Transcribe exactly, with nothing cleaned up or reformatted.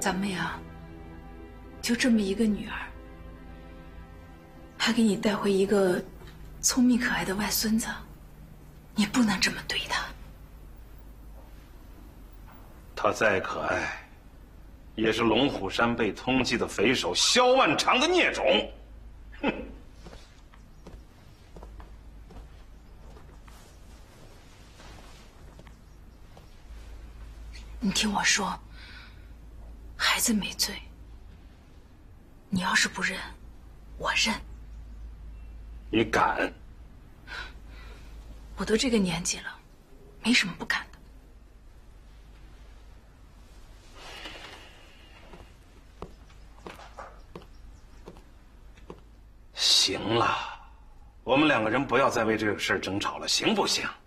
咱们呀，就这么一个女儿，还给你带回一个聪明可爱的外孙子，你不能这么对她。 他再可爱，也是龙虎山被通缉的匪首萧万长的孽种。哼！ 你听我说，孩子没罪，你要是不认，我认。 你敢？ 我都这个年纪了，没什么不敢的。 行了，我们两个人不要再为这个事儿争吵了，行不行？